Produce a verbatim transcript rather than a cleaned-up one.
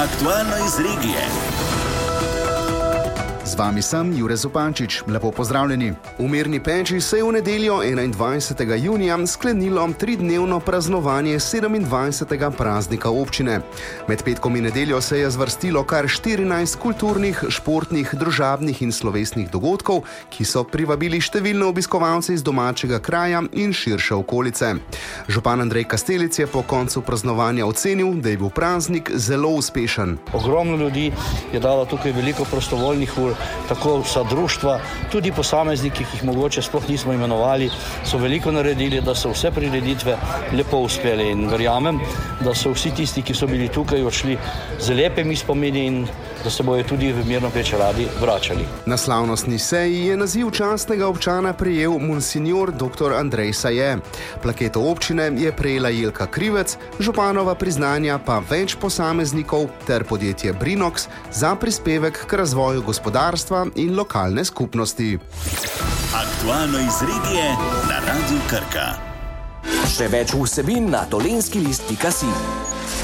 Aktualno iz regije. Z vami sem Jure Zupančič. Lepo pozdravljeni. V Mirni Peči se je v nedeljo enaindvajsetega junija sklenilo tridnevno praznovanje sedemindvajsetega praznika občine. Med petkom in nedeljo se je zvrstilo kar štirinajst kulturnih, športnih, družabnih in slovesnih dogodkov, ki so privabili številne obiskovalce iz domačega kraja in širše okolice. Župan Andrej Kastelic je po koncu praznovanja ocenil, da je bil praznik zelo uspešen. Ogromno ljudi je dalo tukaj veliko prostovoljnih ur, tako vsa društva, tudi posamezniki, ki jih mogoče sploh nismo imenovali, so veliko naredili, da so vse prireditve lepo uspeli in verjamem, da so vsi tisti, ki so bili tukaj, odšli z lepimi spomini in da se bojo tudi v Mirno Peč radi vračali. Na slavnostni seji je naziv častnega občana prejel monsignor doktor Andrej Saje. Plaketo občine je prejela Jelka Krivec, županova priznanja pa več posameznikov ter podjetje Brinox za prispevek k razvoju gospodarstva in lokalne skupnosti. Aktualno iz regije na Radiu Krka. Še več vsebin na dolenjski list pika si.